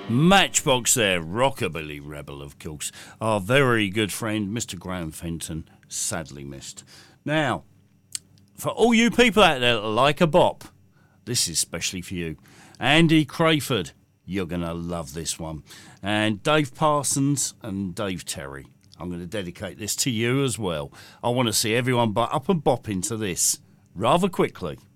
Matchbox there, Rockabilly Rebel, of course. Our very good friend, Mr. Graham Fenton, sadly missed. Now, for all you people out there that like a bop, this is especially for you. Andy Crayford, you're going to love this one. And Dave Parsons and Dave Terry, I'm going to dedicate this to you as well. I want to see everyone up and bop into this rather quickly.